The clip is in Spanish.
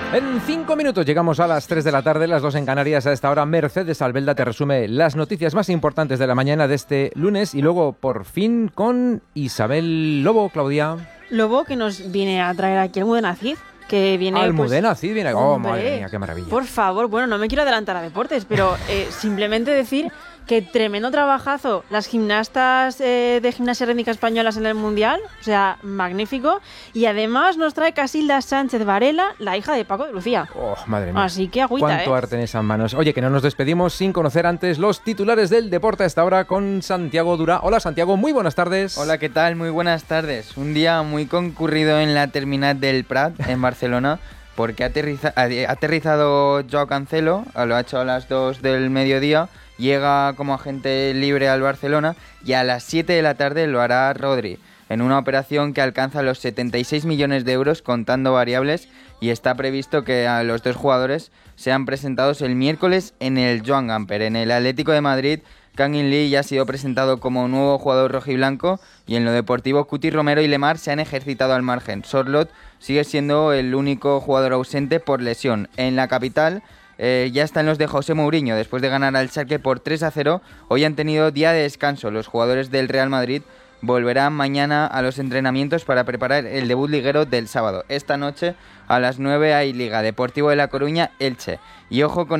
En 5 minutos llegamos a las 3 de la tarde, las 2 en Canarias. A esta hora Mercedes Albelda te resume las noticias más importantes de la mañana de este lunes y luego por fin con Isabel Lobo. Claudia Lobo, que nos viene a traer aquí Almudena Cid, que viene... Almudena Cid viene... Oh, hombre, madre mía, qué maravilla. Por favor, bueno, no me quiero adelantar a deportes, pero simplemente decir que tremendo trabajazo las gimnastas de gimnasia rítmica españolas en el Mundial, o sea, magnífico, y además nos trae Casilda Sánchez Varela, la hija de Paco de Lucía. Oh, madre mía. Así que agüita, Cuánto arte en esas manos. Oye, que no nos despedimos sin conocer antes los titulares del deporte a esta hora con Santiago Dura. Hola, Santiago, muy buenas tardes. Hola, ¿qué tal? Muy buenas tardes. Un día muy concurrido en la terminal del Prat, en Barcelona, porque ha aterrizado Joao Cancelo, lo ha hecho a las 2 del mediodía, llega como agente libre al Barcelona y a las 7 de la tarde lo hará Rodri, en una operación que alcanza los 76 millones de euros contando variables, y está previsto que a los dos jugadores sean presentados el miércoles en el Joan Gamper. En el Atlético de Madrid, Kangin Lee ya ha sido presentado como nuevo jugador rojiblanco, y en lo deportivo Cuti Romero y Lemar se han ejercitado al margen. Sorloth sigue siendo el único jugador ausente por lesión. En la capital ya están los de José Mourinho. Después de ganar al Schalke por 3-0, hoy han tenido día de descanso. Los jugadores del Real Madrid volverán mañana a los entrenamientos para preparar el debut liguero del sábado. Esta noche a las 9 hay Liga. Deportivo de La Coruña, Elche. Y ojo con